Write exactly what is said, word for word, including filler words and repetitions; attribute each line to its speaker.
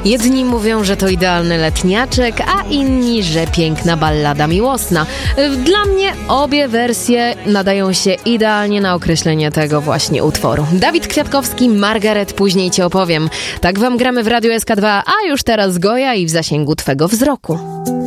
Speaker 1: Jedni mówią, że to idealny letniaczek, a inni, że piękna ballada miłosna. Dla mnie obie wersje nadają się idealnie na określenie tego właśnie utworu. Dawid Kwiatkowski, Margaret, później Cię opowiem. Tak wam gramy w Radiu S K dwa, a już teraz Goja i W zasięgu Twego wzroku.